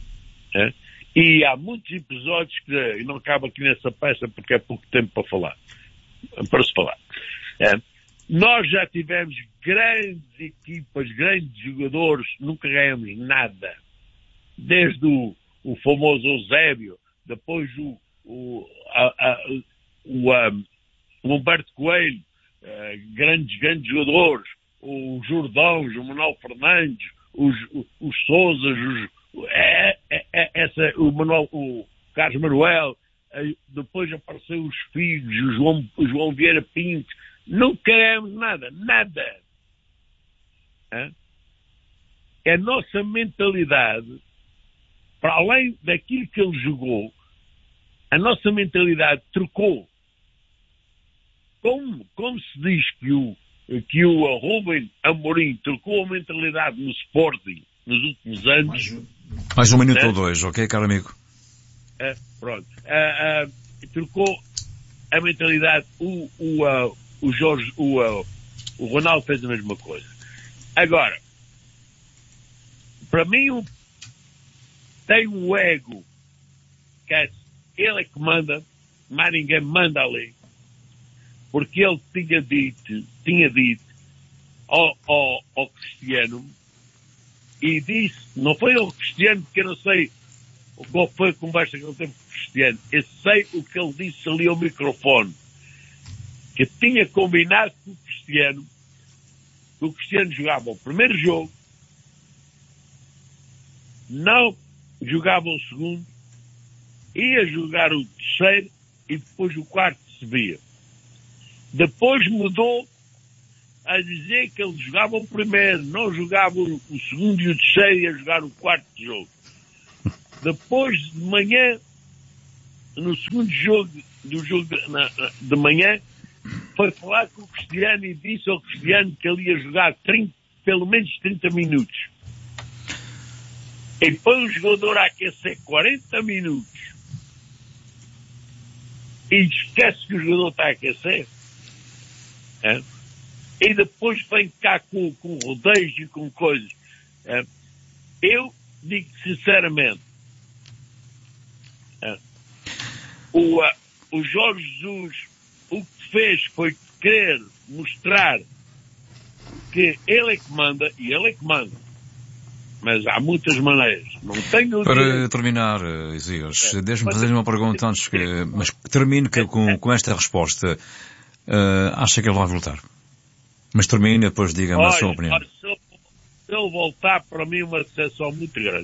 E há muitos episódios que não acaba aqui nessa peça porque é pouco tempo para se falar. Nós já tivemos grandes equipas, grandes jogadores, nunca ganhamos nada. Desde o famoso Eusébio, depois o Humberto Coelho, grandes jogadores, os Jordãos, o Manuel Fernandes, os Sousas, o Carlos Manuel, depois apareceu os filhos, o João Vieira Pinto. Não queremos nada. A nossa mentalidade, para além daquilo que ele jogou, a nossa mentalidade trocou. Como se diz que o Rubem Amorim trocou a mentalidade no Sporting nos últimos anos. Mais um minuto ou dois, ok, caro amigo? Pronto. Trocou a mentalidade. O Jorge, o Ronaldo fez a mesma coisa. Agora, para mim, tem um ego que ele é que manda, mas ninguém manda ali. Porque ele tinha dito ao Cristiano e disse, não foi o Cristiano, porque eu não sei qual foi a conversa que ele teve com o Cristiano, eu sei o que ele disse ali ao microfone, que tinha combinado com o Cristiano, que o Cristiano jogava o primeiro jogo, não jogava o segundo, ia jogar o terceiro e depois o quarto se via. Depois mudou a dizer que ele jogava o primeiro, não jogava o segundo e o terceiro, ia jogar o quarto jogo. Depois de manhã, no segundo jogo, de manhã, foi falar com o Cristiano e disse ao Cristiano que ele ia jogar pelo menos 30 minutos. E põe o jogador a aquecer 40 minutos e esquece que o jogador está a aquecer. É? E depois vem cá com rodeios e com coisas. É? Eu digo sinceramente, o Jorge Jesus, o que fez foi querer mostrar que ele é que manda, e ele é que manda. Mas há muitas maneiras. Não tenho... Para terminar, Isaías, deixe-me fazer uma pergunta antes mas termine com esta resposta. Acha que ele vai voltar? Mas termine, depois diga-me a sua opinião. Se ele voltar, para mim, uma decepção muito grande.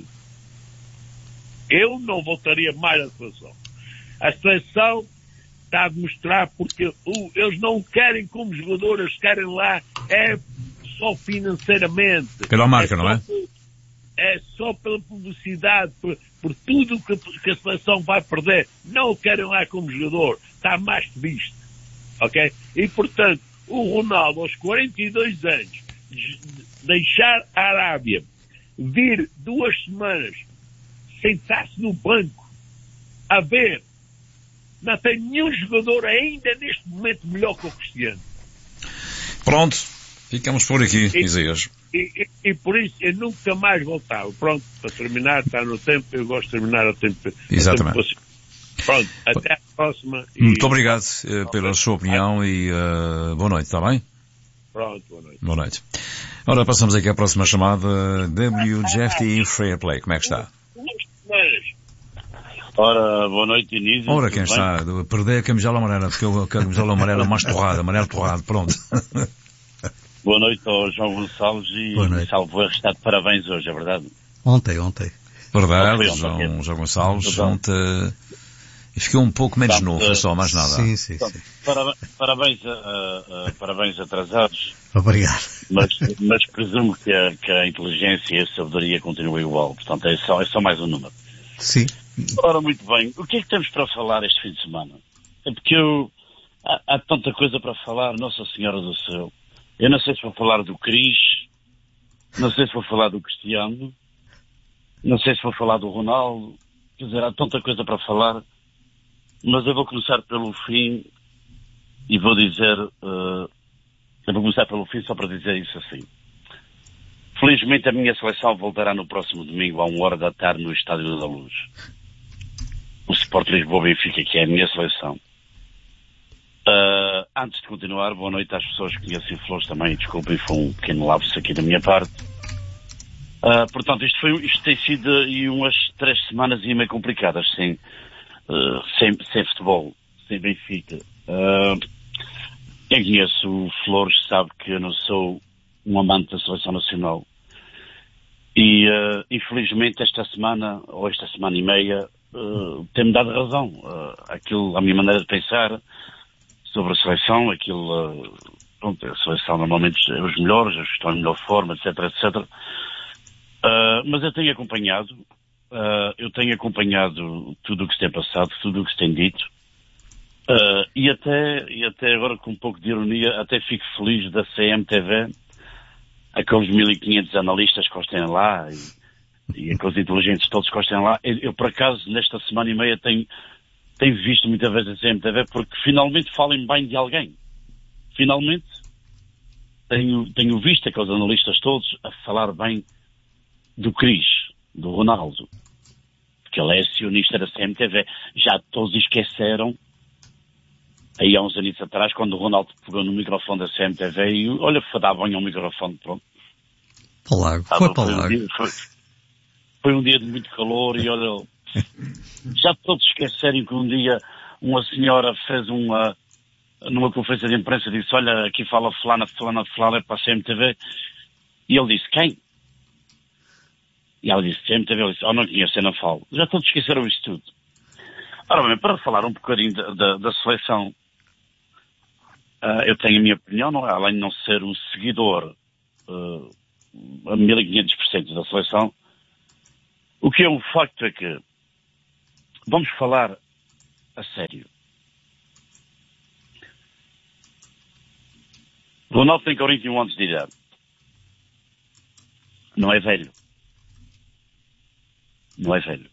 Eu não voltaria mais à seleção. A seleção está a demonstrar porque eles não querem como jogadores, eles querem lá, só financeiramente. Pela marca, não é? É só pela publicidade, por tudo que a seleção vai perder. Não o querem lá como jogador. Está mais que visto. Ok? E, portanto, o Ronaldo, aos 42 anos, deixar a Arábia, vir 2 semanas, sentar-se no banco, a ver, não tem nenhum jogador ainda neste momento melhor que o Cristiano. Pronto. Ficamos por aqui, Isaías. E por isso eu nunca mais voltava. Pronto, para terminar, está no tempo, eu gosto de terminar a tempo. Exatamente. Pronto, até à próxima. Muito obrigado pela sua opinião e boa noite, está bem? Pronto, boa noite. Boa noite. Ora, passamos aqui à próxima chamada, WGFT Fair Play. Como é que está? Ora, boa noite, Inês. Ora, quem está? Perder a camisola amarela, porque a camisola amarela mais torrada, amarelo torrado, pronto. Boa noite ao João Gonçalves e salvo erro, está de parabéns hoje, é verdade? Ontem. Verdade, João Gonçalves, ontem... E ficou um pouco menos novo, foi só, mais nada. Sim. Parabéns atrasados. Obrigado. Mas presumo que a inteligência e a sabedoria continuam igual. Portanto, é só mais um número. Sim. Ora, muito bem. O que é que temos para falar este fim de semana? É porque há tanta coisa para falar, Nossa Senhora do Céu. Eu não sei se vou falar do Cris, não sei se vou falar do Cristiano, não sei se vou falar do Ronaldo. Quer dizer, há tanta coisa para falar. Mas eu vou começar pelo fim e vou dizer... eu vou começar pelo fim só para dizer isso assim. Felizmente a minha seleção voltará no próximo domingo à 1h da tarde no Estádio da Luz. O Sport Lisboa Benfica, que é a minha seleção. Antes de continuar, boa noite às pessoas que conhecem Flores também. Desculpem, foi um pequeno lapso aqui da minha parte. Portanto, isto tem sido umas 3 semanas e meio complicadas, sem futebol, sem Benfica. Quem conhece o Flores sabe que eu não sou um amante da seleção nacional. E, infelizmente, esta semana e meia, tem-me dado razão. A minha maneira de pensar sobre a seleção, a seleção normalmente é os melhores, os que estão em melhor forma, etc. Mas eu tenho acompanhado tudo o que se tem passado, tudo o que se tem dito, e até agora, com um pouco de ironia, até fico feliz da CMTV, aqueles 1500 analistas que estão lá e aqueles inteligentes todos que estão lá. Eu, por acaso, nesta semana e meia tenho visto muitas vezes a CMTV porque finalmente falem bem de alguém. Finalmente tenho visto aqueles analistas todos a falar bem do Cris, do Ronaldo, porque ele é acionista da CMTV. Já todos esqueceram, aí há uns anos atrás, quando o Ronaldo pegou no microfone da CMTV e, olha, foi dar banho ao microfone, pronto. Para o lago, foi para o lago. Foi um dia de muito calor e olha, já todos esquecerem que um dia uma senhora fez numa conferência de imprensa, disse, olha, aqui fala fulana é para a CMTV, e ele disse, quem? E ela disse, CMTV, ele disse, não conheço, eu não falo. Já todos esqueceram isto tudo. Ora bem, para falar um bocadinho da seleção, eu tenho a minha opinião, não é? Além de não ser um seguidor a 1500% da seleção, o que é um facto é que, vamos falar a sério. Ronaldo tem 41 anos de idade. Não é velho. Não é velho.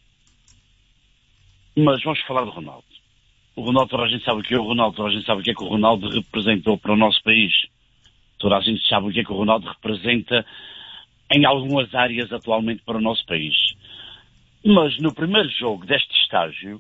Mas vamos falar do Ronaldo. O Ronaldo, toda a gente sabe o que é o Ronaldo, toda a gente sabe o que é que o Ronaldo representou para o nosso país. Toda a gente sabe o que é que o Ronaldo representa em algumas áreas atualmente para o nosso país. Mas no primeiro jogo deste estágio,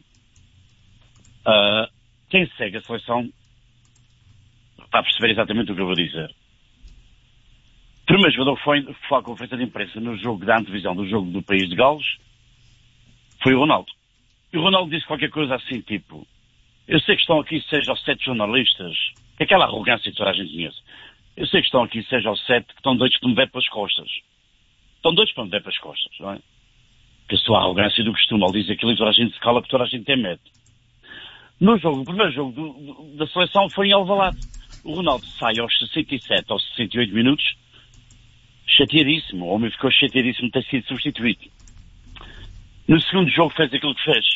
quem segue a seleção está a perceber exatamente o que eu vou dizer. O primeiro jogador que foi à conferência de imprensa no jogo da antevisão do jogo do país de Gales foi o Ronaldo. E o Ronaldo disse qualquer coisa assim, tipo, eu sei que estão aqui 6 ou 7 jornalistas, aquela arrogância que toda a gente conhece. Eu sei que estão aqui 6 ou 7 que estão doidos para me ver pelas costas. Estão doidos para me ver pelas costas, não é? Que a sua arrogância do costume, ele diz aquilo e toda a gente se cala porque toda a gente tem medo. No jogo, o primeiro jogo da seleção foi em Alvalade. O Ronaldo sai aos 67 ou 68 minutos, chateadíssimo. O homem ficou chateadíssimo de ter sido substituído. No segundo jogo fez aquilo que fez.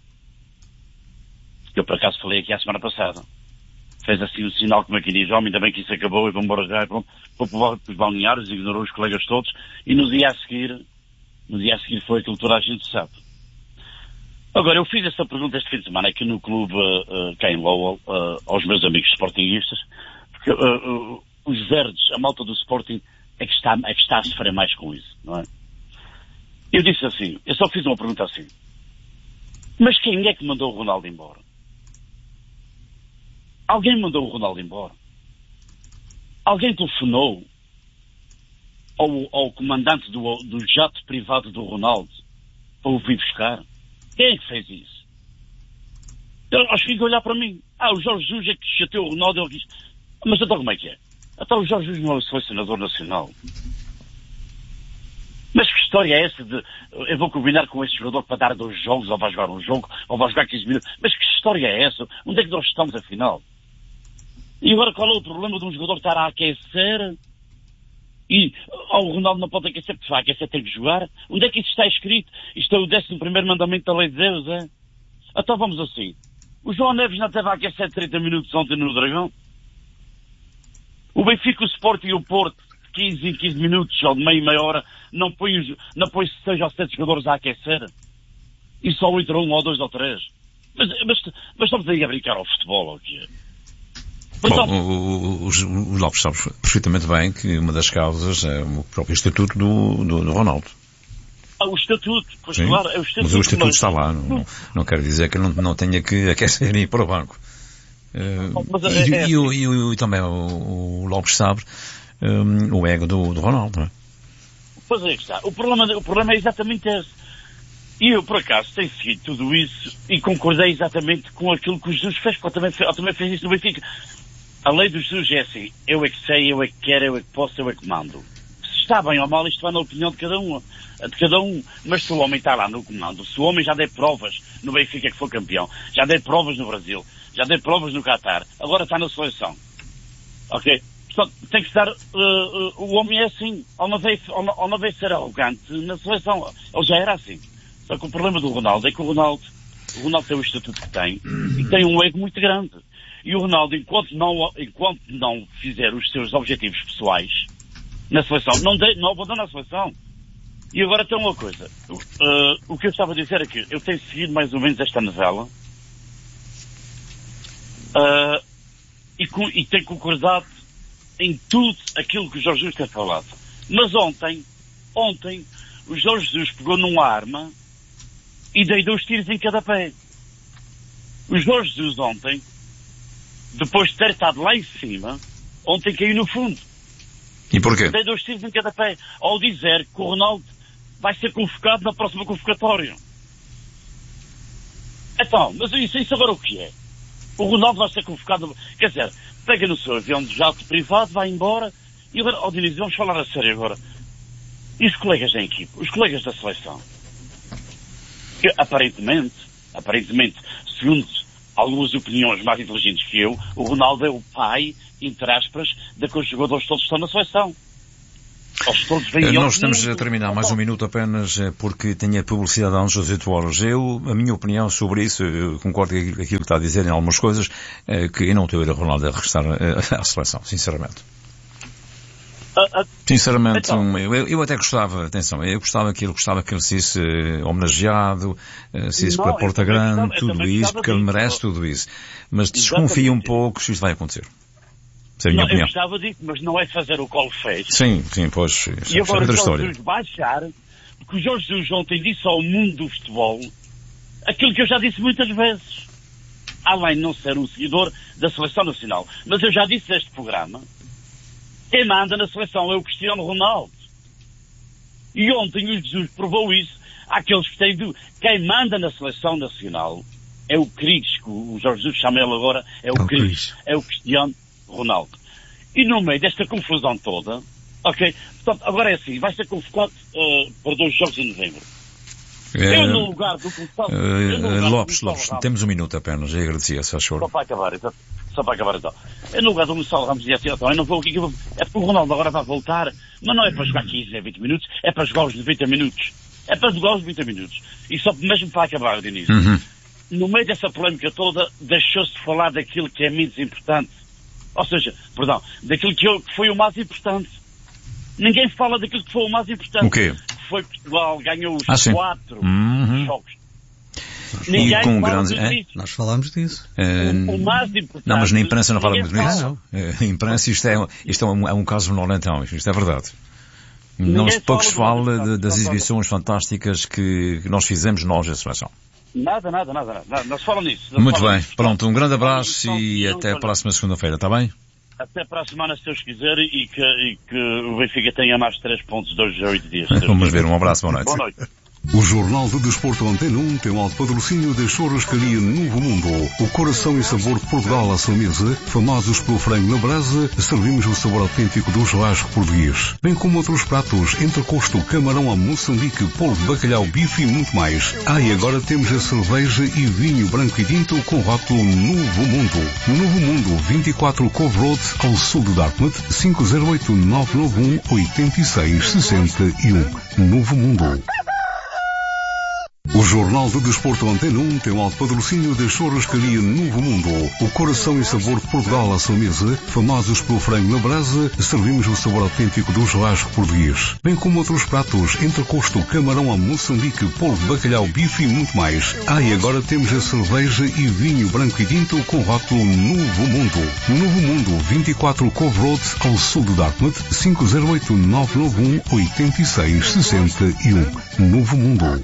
Eu por acaso falei aqui a semana passada. Fez assim um sinal como aqui diz, ainda bem que isso acabou e vamos embora já, vou para os balneários, ignorou os colegas todos, e no dia a seguir foi aquilo que toda a gente sabe. Agora, eu fiz essa pergunta este fim de semana aqui no clube, cá em Lowell, aos meus amigos sportinguistas, porque os verdes, a malta do Sporting, é que está a sofrer mais com isso, não é? Eu disse assim, eu só fiz uma pergunta assim, mas quem é que mandou o Ronaldo embora? Alguém mandou o Ronaldo embora? Alguém telefonou ao comandante do jato privado do Ronaldo para o vir buscar? Quem é que fez isso? Eu acho que olhar para mim. O Jorge Jesus é que chateou o Ronaldo. Ele disse, mas então como é que é? Então o Jorge Jesus não é o selecionador nacional. Mas que história é essa de eu vou combinar com este jogador para dar 2 jogos, ou vai jogar um jogo, ou vai jogar 15 minutos? Mas que história é essa? Onde é que nós estamos afinal? E agora qual é o problema de um jogador estar a aquecer e o Ronaldo não pode aquecer porque vai aquecer, tem que jogar? Onde é que isso está escrito? Isto é o 11º mandamento da lei de Deus, é? Então vamos assim. O João Neves não esteve a aquecer 30 minutos ontem no Dragão? O Benfica, o Sporting e o Porto, 15 em 15 minutos ou de meia hora, não põe 6 ou 7 jogadores a aquecer? E só entra 1 ou 2 ou 3? Mas estamos aí a brincar ao futebol, ou o que é? Bom, o Lopes sabe perfeitamente bem que uma das causas é o próprio estatuto do Ronaldo. O estatuto, pois sim, claro, é o estatuto. Mas o estatuto está lá, não quer dizer que não tenha que aquecer e ir para o banco. E também o Lopes sabe o ego do Ronaldo, não é? Pois é que está. O problema é exatamente esse. E eu, por acaso, tenho seguido tudo isso e concordei exatamente com aquilo que o Jesus fez, porque eu também fiz isso no Benfica. A lei do Jesus é assim, eu é que sei, eu é que quero, eu é que posso, eu é que mando. Se está bem ou mal, isto vai na opinião de cada um. Mas se o homem está lá no comando, se o homem já deu provas no Benfica que foi campeão, já deu provas no Brasil, já deu provas no Qatar, agora está na seleção. Ok? Portanto, tem que estar, o homem é assim, ou não veio ser arrogante na seleção, ele já era assim. Só que o problema do Ronaldo é que o Ronaldo tem o estatuto que tem e tem um ego muito grande. E o Ronaldo, enquanto não fizer os seus objetivos pessoais na seleção, não abandona a seleção. E agora tem uma coisa. O que eu estava a dizer é que eu tenho seguido mais ou menos esta novela e tenho concordado em tudo aquilo que o Jorge Jesus tem falado. Mas ontem, o Jorge Jesus pegou numa arma e dei 2 tiros em cada pé. O Jorge Jesus ontem, depois de ter estado lá em cima, ontem caiu no fundo. E porquê? Tem 2 tiros em cada pé. Ao dizer que o Ronaldo vai ser convocado na próxima convocatória. Então, mas isso agora o que é? O Ronaldo vai ser convocado... Quer dizer, pega no seu avião de jato privado, vai embora... E agora, Diniz, vamos falar a sério agora. E os colegas da equipe? Os colegas da seleção? Que, aparentemente, segundo algumas opiniões mais inteligentes que eu, o Ronaldo é o pai, entre aspas, daqueles jogadores todos que estão na seleção. Nós estamos a terminar mais um minuto apenas, porque tenho a publicidade antes das 8 horas. A minha opinião sobre isso, eu concordo com aquilo que está a dizer em algumas coisas, que eu não estou a ver a Ronaldo a regressar à seleção, sinceramente. Sinceramente, então, eu até gostava, atenção, eu gostava que ele fosse homenageado, se isso pela Porta Grande, tudo isso, porque ele merece tudo isso. Mas desconfio um pouco se isto vai acontecer. Essa é a minha opinião. Eu gostava disso, mas não é fazer o que ele fez. Sim, pois, isso é outra história. E agora baixar, porque o Jorge Jesus ontem disse ao mundo do futebol aquilo que eu já disse muitas vezes. Além de não ser um seguidor da Seleção Nacional. Mas eu já disse neste programa, quem manda na seleção é o Cristiano Ronaldo. E ontem o Jesus provou isso àqueles que têm dúvida. Quem manda na seleção nacional é o Cris, que o Jorge Jesus chama ele agora, é o Cris, é o Cristiano Ronaldo. E no meio desta confusão toda, ok, portanto, agora é assim, vai ser convocado para 2 jogos em novembro. Eu no lugar do Lopes, temos um minuto apenas, eu agradecia, se faz favor. Só para acabar então. Eu no lugar do Gonçalo Ramos dizia assim, eu não vou aqui, é porque o Ronaldo agora vai voltar, mas não é para jogar 15 nem 20 minutos, é para jogar os 90 minutos. É para jogar os 90 minutos. E só mesmo para acabar, Diniz. No meio dessa polémica toda, deixou-se de falar daquilo que é menos importante. Ou seja, daquilo que foi o mais importante. Ninguém fala daquilo que foi o mais importante. O quê? Foi Portugal, ganhou os 4 jogos. Ninguém com grandes, nós falamos disso. O mais importante. Não, mas na imprensa não fala muito disso. Na imprensa isto é um caso menor então, isto é verdade. Pouco se fala das exibições fantásticas que nós fizemos nós a seleção. Nada. Não se fala nisso. Muito bem. Pronto, um grande abraço e até a próxima segunda-feira, está bem? Até para a semana, se Deus quiser, e que o Benfica tenha mais 3 pontos de hoje a 8 dias. Vamos ver, um abraço, boa noite. Boa noite. O Jornal de Desporto Antena 1 tem o alto patrocínio da Churrascaria Novo Mundo. O coração e sabor de Portugal à sua mesa, famosos pelo frango na brasa, servimos o sabor autêntico do churrasco português. Bem como outros pratos, entrecosto, camarão a Moçambique, polvo, bacalhau, bife e muito mais. E agora temos a cerveja e vinho branco e tinto com rótulo Novo Mundo. Novo Mundo, 24 Cove Road, ao sul de Dartmouth, 508-991-8661. Novo Mundo. O Jornal de Desporto Antena 1 tem o alto patrocínio da Churrascaria Novo Mundo. O coração e sabor de Portugal à sua mesa, famosos pelo frango na brasa, servimos o sabor autêntico do churrasco português. Bem como outros pratos, entrecosto, camarão a Moçambique, polvo, bacalhau, bife e muito mais. E agora temos a cerveja e vinho branco e tinto com rótulo Novo Mundo. Novo Mundo, 24 Cove Road, ao sul de Dartmouth, 508-991-8661. Novo Mundo.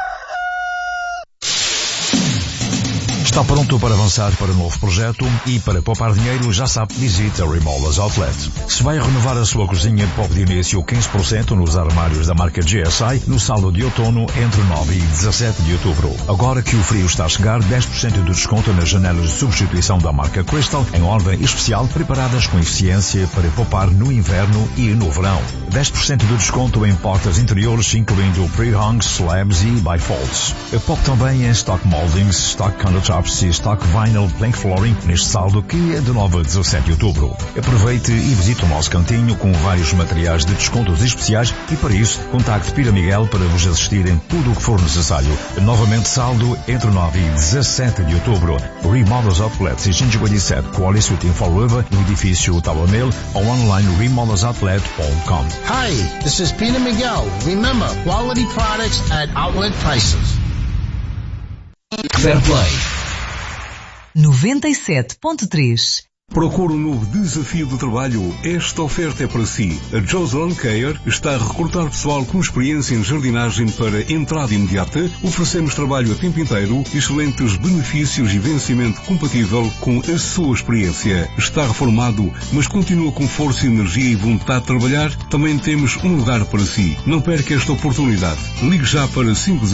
Está pronto para avançar para um novo projeto e para poupar dinheiro, já sabe, visite a Remolas Outlet. Se vai renovar a sua cozinha, poupe de início 15% nos armários da marca GSI no saldo de outono entre 9 e 17 de outubro. Agora que o frio está a chegar, 10% de desconto nas janelas de substituição da marca Crystal em ordem especial, preparadas com eficiência para poupar no inverno e no verão. 10% de desconto em portas interiores, incluindo pre-hung, slabs e bifolds. Poupe também em stock moldings, stock countertops e stock vinyl plank flooring neste saldo que é de 9 a 17 de outubro. Aproveite e visite o nosso cantinho com vários materiais de descontos especiais e para isso contacte Pira Miguel para vos assistir em tudo o que for necessário. Novamente saldo entre 9 e 17 de outubro. Remodels Outlet 657 Quality Street em Fall River, no edifício Tower Mill ou online remodelsoutlet.com. Hi, this is Peter Miguel. Remember, quality products at outlet prices. Fair Play 97.3 Procura um novo desafio de trabalho? Esta oferta é para si. A Joe's Lawn Care está a recrutar pessoal com experiência em jardinagem para entrada imediata. Oferecemos trabalho a tempo inteiro, excelentes benefícios e vencimento compatível com a sua experiência. Está reformado, mas continua com força, energia e vontade de trabalhar? Também temos um lugar para si. Não perca esta oportunidade. Ligue já para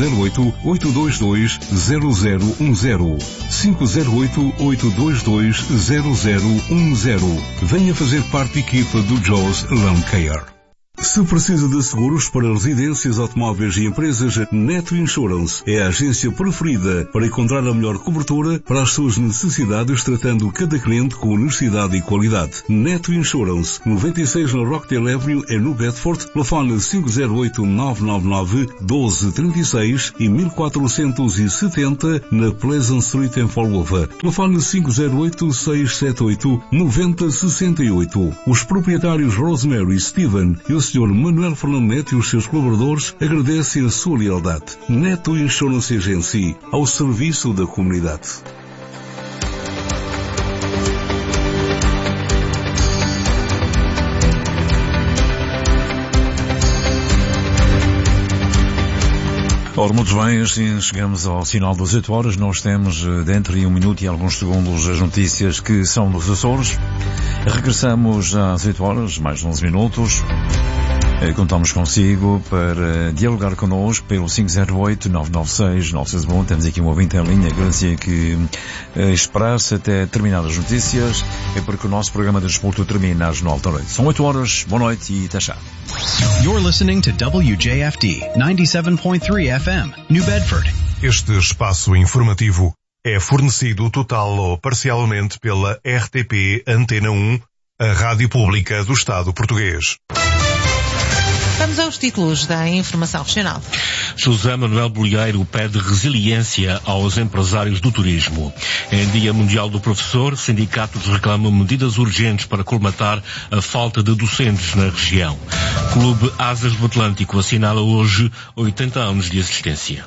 508-822-0010. 508-822-0010. Venha fazer parte da equipa do Joe's Lawn Care. Se precisa de seguros para residências, automóveis e empresas, Neto Insurance é a agência preferida para encontrar a melhor cobertura para as suas necessidades, tratando cada cliente com honestidade e qualidade. Neto Insurance, 96 na Rockdale Avenue, no Bedford, telefone 508-999-1236 e 1470 na Pleasant Street em Fall River. Telefone 508-678-9068. Os proprietários Rosemary, Steven e o Sr. Manuel Fernando Neto e os seus colaboradores agradecem a sua lealdade. Neto Insurance Agency, ao serviço da comunidade. Ora, muito bem, assim chegamos ao sinal das 8 horas. Nós temos dentro de 1 minuto e alguns segundos as notícias que são dos Açores. Regressamos às 8 horas, mais 11 minutos. Contamos consigo para dialogar connosco pelo 508-996-961. Temos aqui um ouvinte em linha, agradecer que esperar-se até terminar as notícias. É porque o nosso programa de desporto termina às 9 da noite. São 8 horas, boa noite e até já. You're listening to WJFD 97.3 FM, New Bedford. Este espaço informativo é fornecido total ou parcialmente pela RTP Antena 1, a rádio pública do Estado português. Vamos aos títulos da informação regional. José Manuel Bolieiro pede resiliência aos empresários do turismo. Em Dia Mundial do Professor, sindicatos reclamam medidas urgentes para colmatar a falta de docentes na região. Clube Asas do Atlântico assinala hoje 80 anos de existência.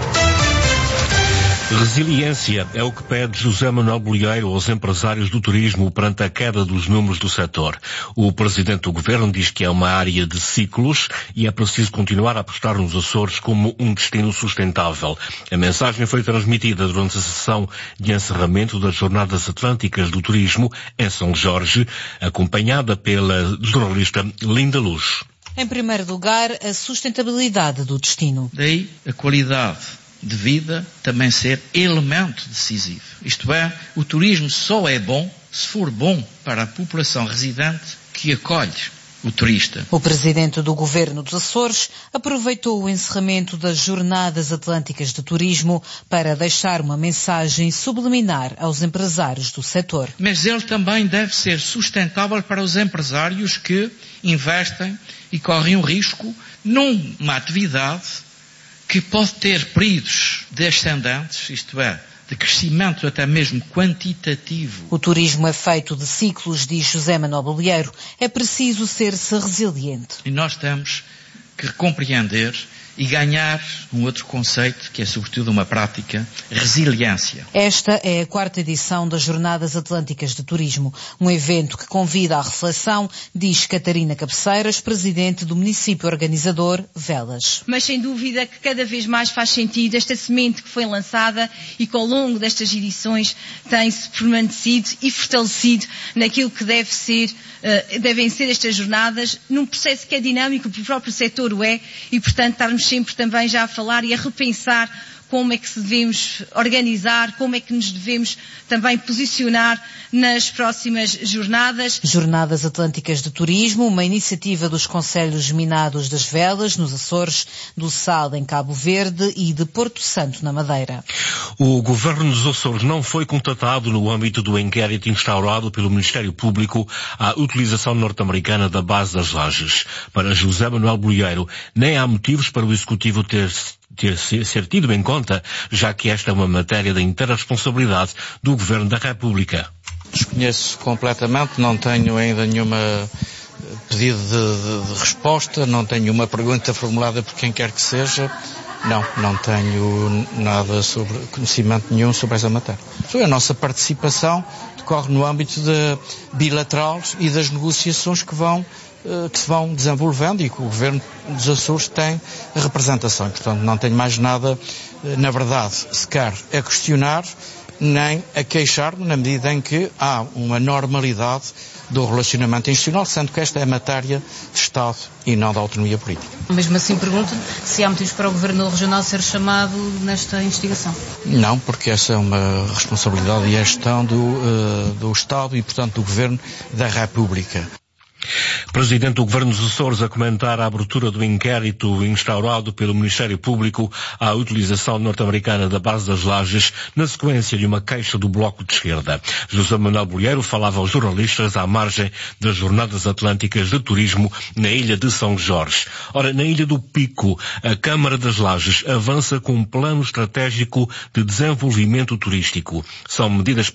Resiliência é o que pede José Manuel Bolieiro aos empresários do turismo perante a queda dos números do setor. O presidente do governo diz que é uma área de ciclos e é preciso continuar a apostar nos Açores como um destino sustentável. A mensagem foi transmitida durante a sessão de encerramento das Jornadas Atlânticas do Turismo em São Jorge, acompanhada pela jornalista Linda Luz. Em primeiro lugar, a sustentabilidade do destino. Daí a qualidade de vida também ser elemento decisivo. Isto é, o turismo só é bom se for bom para a população residente que acolhe o turista. O presidente do governo dos Açores aproveitou o encerramento das Jornadas Atlânticas de Turismo para deixar uma mensagem subliminar aos empresários do setor. Mas ele também deve ser sustentável para os empresários que investem e correm o risco numa atividade que pode ter períodos descendentes, isto é, de crescimento até mesmo quantitativo. O turismo é feito de ciclos, diz José Manuel Bolieiro. É preciso ser-se resiliente. E nós temos que compreender e ganhar um outro conceito, que é sobretudo uma prática, resiliência. Esta é a 4ª edição das Jornadas Atlânticas de Turismo, um evento que convida à reflexão, diz Catarina Cabeceiras, presidente do município organizador Velas. Mas sem dúvida que cada vez mais faz sentido esta semente que foi lançada e que ao longo destas edições tem-se permanecido e fortalecido naquilo que devem ser estas jornadas, num processo que é dinâmico, porque o próprio setor o é, e portanto estarmos sempre também já a falar e a repensar como é que se devemos organizar, como é que nos devemos também posicionar nas próximas jornadas. Jornadas Atlânticas de Turismo, uma iniciativa dos Concelhos Minados das Velas, nos Açores, do Sal, em Cabo Verde e de Porto Santo, na Madeira. O governo dos Açores não foi contatado no âmbito do inquérito instaurado pelo Ministério Público à utilização norte-americana da base das Lajes. Para José Manuel Bolieiro, nem há motivos para o Executivo ser tido em conta, já que esta é uma matéria de inteira responsabilidade do Governo da República. Desconheço completamente, não tenho ainda nenhuma pedido de resposta, não tenho uma pergunta formulada por quem quer que seja, Não tenho conhecimento nenhum sobre essa matéria. A nossa participação decorre no âmbito bilateral e das negociações que se vão desenvolvendo e que o Governo dos Açores tem representação. Portanto, não tenho mais nada, na verdade, sequer a questionar, nem a queixar, na medida em que há uma normalidade do relacionamento institucional, sendo que esta é matéria de Estado e não da autonomia política. Mesmo assim, pergunto se há motivos para o Governo Regional ser chamado nesta investigação. Não, porque essa é uma responsabilidade e a gestão do Estado e, portanto, do Governo da República. Presidente do Governo dos Açores a comentar a abertura do inquérito instaurado pelo Ministério Público à utilização norte-americana da base das Lajes na sequência de uma queixa do Bloco de Esquerda. José Manuel Bolheiro falava aos jornalistas à margem das Jornadas Atlânticas de Turismo na ilha de São Jorge. Ora, na ilha do Pico, a Câmara das Lajes avança com um plano estratégico de desenvolvimento turístico. São medidas